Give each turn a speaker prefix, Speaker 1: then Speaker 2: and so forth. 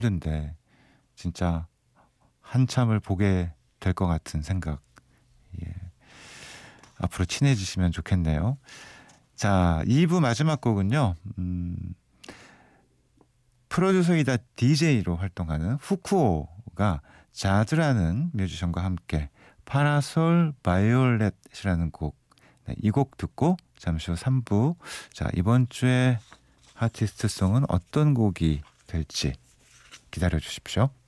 Speaker 1: 힘든데 진짜 한참을 보게 될 것 같은 생각. 예. 앞으로 친해지시면 좋겠네요. 자, 2부 마지막 곡은요. 프로듀서이다 DJ로 활동하는 후쿠오가 자드라는 뮤지션과 함께 파라솔 바이올렛이라는 곡, 네, 이 곡 듣고 잠시 후 3부. 자, 이번 주에 아티스트송은 어떤 곡이 될지 기다려 주십시오.